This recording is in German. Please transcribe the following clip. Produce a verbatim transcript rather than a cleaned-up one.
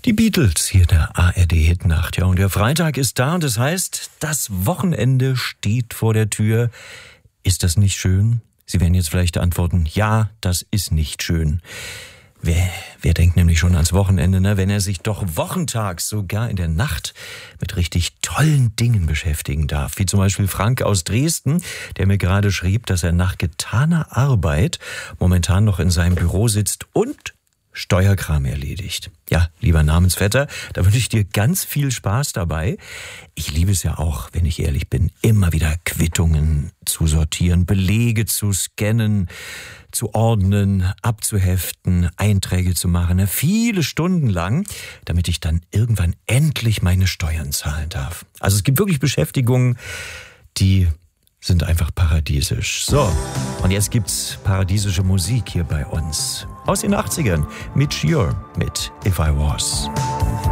Die Beatles hier in der A R D-Hitnacht. Ja, und der Freitag ist da und das heißt, das Wochenende steht vor der Tür. Ist das nicht schön? Sie werden jetzt vielleicht antworten, ja, das ist nicht schön. Wer, wer denkt nämlich schon ans Wochenende, ne? Wenn er sich doch wochentags sogar in der Nacht mit richtig tollen Dingen beschäftigen darf. Wie zum Beispiel Frank aus Dresden, der mir gerade schrieb, dass er nach getaner Arbeit momentan noch in seinem Büro sitzt und Steuerkram erledigt. Ja, lieber Namensvetter, da wünsche ich dir ganz viel Spaß dabei. Ich liebe es ja auch, wenn ich ehrlich bin, immer wieder Quittungen zu sortieren, Belege zu scannen, zu ordnen, abzuheften, Einträge zu machen, viele Stunden lang, damit ich dann irgendwann endlich meine Steuern zahlen darf. Also es gibt wirklich Beschäftigungen, die sind einfach paradiesisch. So, und jetzt gibt's paradiesische Musik hier bei uns. Aus den achtzigern, Midge Ure mit If I Was.